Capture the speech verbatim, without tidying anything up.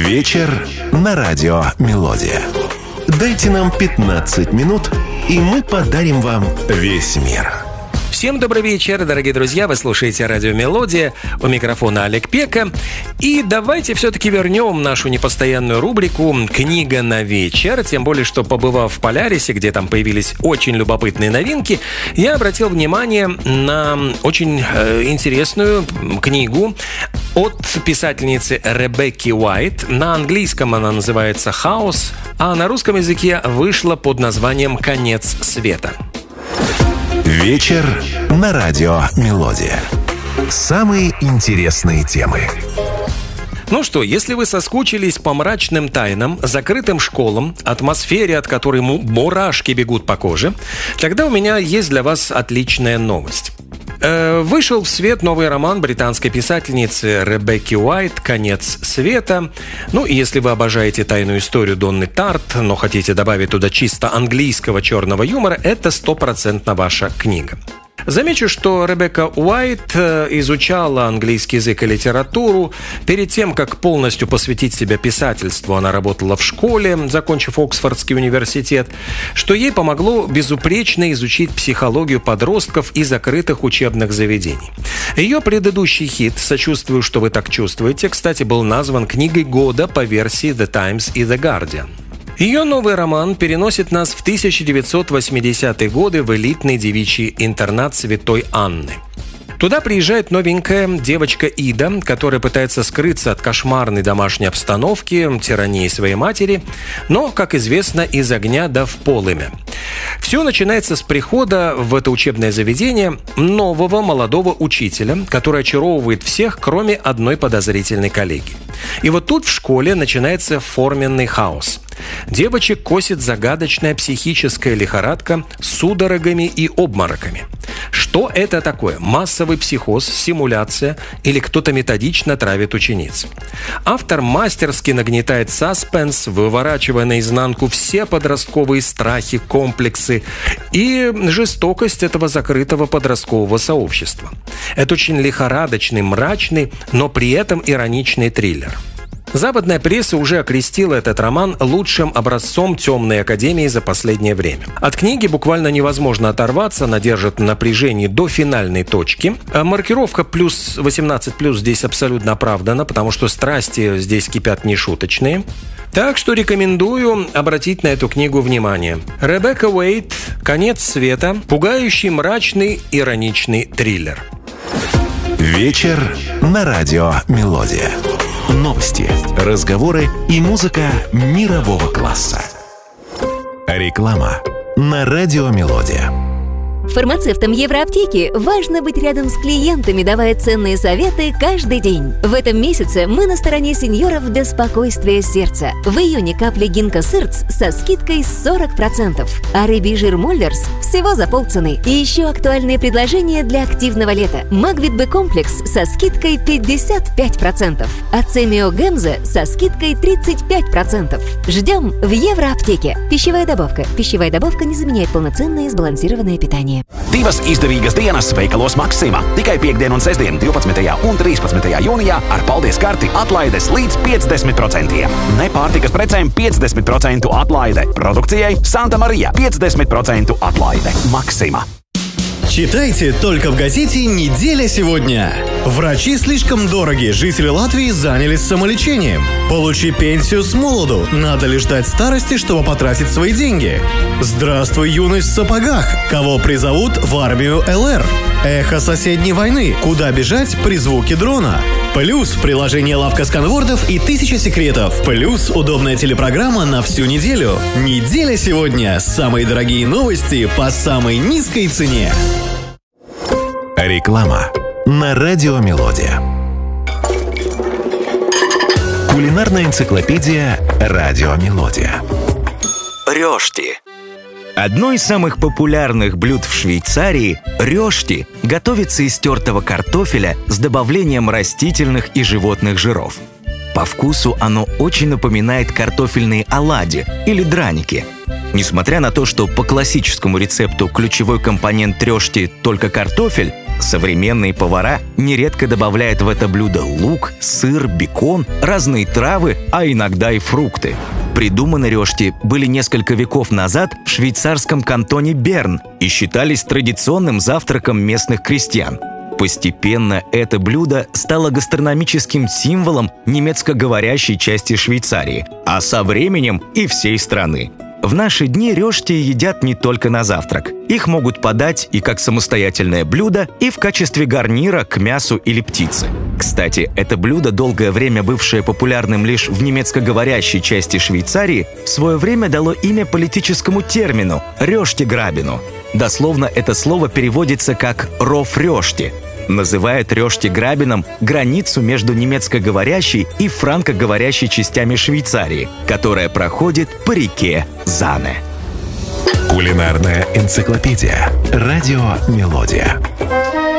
Вечер на радио «Мелодия». Дайте нам пятнадцать минут, и мы подарим вам весь мир. Всем добрый вечер, дорогие друзья, вы слушаете радио «Мелодия», у микрофона Олег Пека. И давайте все-таки вернем нашу непостоянную рубрику «Книга на вечер». Тем более, что побывав в Полярисе, где там появились очень любопытные новинки, я обратил внимание на очень э, интересную книгу от писательницы Ребекки Уайт. На английском она называется «Хаос», а на русском языке вышла под названием «Конец света». Вечер на радио «Мелодия». Самые интересные темы. Ну что, если вы соскучились по мрачным тайнам, закрытым школам, атмосфере, от которой мурашки бегут по коже, тогда у меня есть для вас отличная новость. Э, вышел в свет новый роман британской писательницы Ребекки Уайт «Конец света». Ну и если вы обожаете тайную историю Донны Тарт, но хотите добавить туда чисто английского черного юмора, это стопроцентно ваша книга. Замечу, что Ребекка Уайт изучала английский язык и литературу. Перед тем, как полностью посвятить себя писательству, она работала в школе, закончив Оксфордский университет, что ей помогло безупречно изучить психологию подростков и закрытых учебных заведений. Ее предыдущий хит «Сочувствую, что вы так чувствуете», кстати, был назван книгой года по версии The Times и The Guardian. Ее новый роман переносит нас в тысяча девятьсот восьмидесятые годы в элитный девичий интернат Святой Анны. Туда приезжает новенькая девочка Ида, которая пытается скрыться от кошмарной домашней обстановки, тирании своей матери, но, как известно, из огня да в полымя. Все начинается с прихода в это учебное заведение нового молодого учителя, который очаровывает всех, кроме одной подозрительной коллеги. И вот тут в школе начинается форменный хаос. Девочек косит загадочная психическая лихорадка с судорогами и обмороками. Что это такое? Массовый психоз, симуляция или кто-то методично травит учениц? Автор мастерски нагнетает саспенс, выворачивая наизнанку все подростковые страхи, комплексы и жестокость этого закрытого подросткового сообщества. Это очень лихорадочный, мрачный, но при этом ироничный триллер. Западная пресса уже окрестила этот роман лучшим образцом темной академии за последнее время. От книги буквально невозможно оторваться, она держит напряжение до финальной точки. А маркировка плюс восемнадцать плюс здесь абсолютно оправдана, потому что страсти здесь кипят нешуточные. Так что рекомендую обратить на эту книгу внимание. Ребекка Уайт «Конец света», пугающий, мрачный, ироничный триллер. Вечер на радио «Мелодия». Новости, разговоры и музыка мирового класса. Реклама на радио «Мелодия». Фармацевтам Евроаптеки важно быть рядом с клиентами, давая ценные советы каждый день. В этом месяце мы на стороне сеньоров без спокойствия сердца. В июне капли Гинка Сырц со скидкой сорок процентов, а рыбий жир Моллерс всего за полцены. И еще актуальные предложения для активного лета. Магвит Б-комплекс со скидкой пятьдесят пять процентов, а Цемио Гемзе со скидкой тридцать пять процентов. Ждем в Евроаптеке. Пищевая добавка. Пищевая добавка не заменяет полноценное и сбалансированное питание. Divas izdevīgas dienas veikalos Maxima. Tikai piekdien un sestdien divpadsmitajā un trīspadsmitajā jūnijā ar paldies karti atlaides līdz piecdesmit procentiem. Nepārtikas precēm piecdesmit procentu atlaide. Produkcijai Santa Maria piecdesmit procentu atlaide. Maxima. Читайте только в газете «Неделя сегодня». Врачи слишком дороги. Жители Латвии занялись самолечением. Получи пенсию с молоду. Надо ли ждать старости, чтобы потратить свои деньги? Здравствуй, юность в сапогах. Кого призовут в армию ЛР? Эхо соседней войны. Куда бежать при звуке дрона? Плюс приложение «Лавка сканвордов» и «Тысяча секретов». Плюс удобная телепрограмма на всю неделю. Неделя сегодня. Самые дорогие новости по самой низкой цене. Реклама на радио «Мелодия». Кулинарная энциклопедия «Радио Мелодия». Рёшти. Одно из самых популярных блюд в Швейцарии – рёшти готовится из тертого картофеля с добавлением растительных и животных жиров. По вкусу оно очень напоминает картофельные оладьи или драники. Несмотря на то, что по классическому рецепту ключевой компонент рёшти только картофель, Современные повара нередко добавляют в это блюдо лук, сыр, бекон, разные травы, а иногда и фрукты. Придуманы рёшти были несколько веков назад в швейцарском кантоне Берн и считались традиционным завтраком местных крестьян. Постепенно это блюдо стало гастрономическим символом немецкоговорящей части Швейцарии, а со временем и всей страны. В наши дни рёшти едят не только на завтрак. Их могут подать и как самостоятельное блюдо, и в качестве гарнира к мясу или птице. Кстати, это блюдо, долгое время бывшее популярным лишь в немецкоговорящей части Швейцарии, в свое время дало имя политическому термину «рёштиграбену». Дословно это слово переводится как «ров рёшти». Называют рёштиграбеном границу между немецкоговорящей и франкоговорящей частями Швейцарии, которая проходит по реке Зане. Кулинарная энциклопедия. Радио «Мелодия».